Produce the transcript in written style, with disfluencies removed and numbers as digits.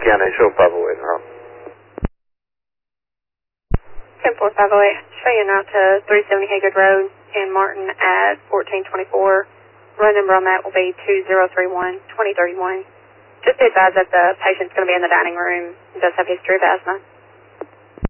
County, show 508 now. 10458, show you now to 370 Haygood Road in Martin at 1424. Road number on that will be 2031-2031. Just to advise that the patient's going to be in the dining room and does have history of asthma.